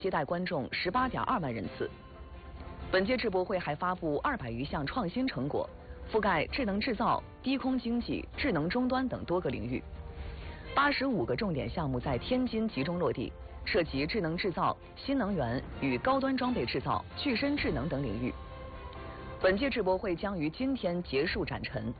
接待观众18.2万人次。本届智博会还发布200余项创新成果，覆盖智能制造、低空经济、智能终端等多个领域。85个重点项目在天津集中落地，涉及智能制造、新能源与高端装备制造、具身智能等领域。本届智博会将于今天结束展陈。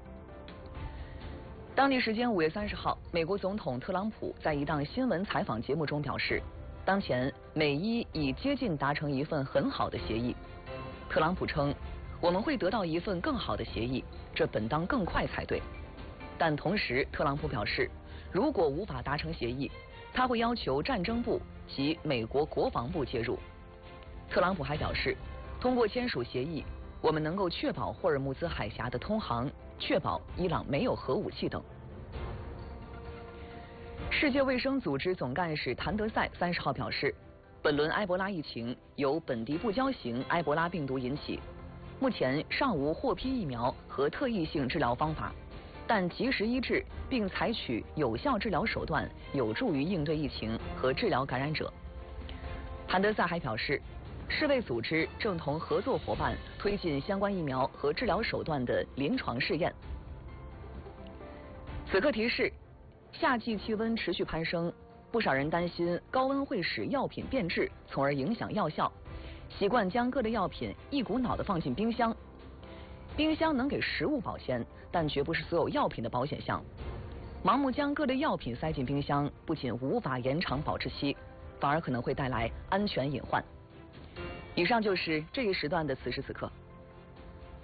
当地时间5月30号，美国总统特朗普在一档新闻采访节目中表示，当前美伊已接近达成一份很好的协议。特朗普称，我们会得到一份更好的协议，这本当更快才对。但同时，特朗普表示，如果无法达成协议，他会要求战争部及美国国防部介入。特朗普还表示，通过签署协议，我们能够确保霍尔木兹海峡的通航，确保伊朗没有核武器等。世界卫生组织总干事谭德赛30号表示，本轮埃博拉疫情由本地不交型埃博拉病毒引起，目前尚无获批疫苗和特异性治疗方法，但及时医治并采取有效治疗手段，有助于应对疫情和治疗感染者。谭德赛还表示，世卫组织正同合作伙伴推进相关疫苗和治疗手段的临床试验。此刻提示，夏季气温持续攀升，不少人担心高温会使药品变质，从而影响药效，习惯将各类药品一股脑地放进冰箱。冰箱能给食物保鲜，但绝不是所有药品的保险项。盲目将各类药品塞进冰箱，不仅无法延长保质期，反而可能会带来安全隐患。以上就是这一时段的此时此刻。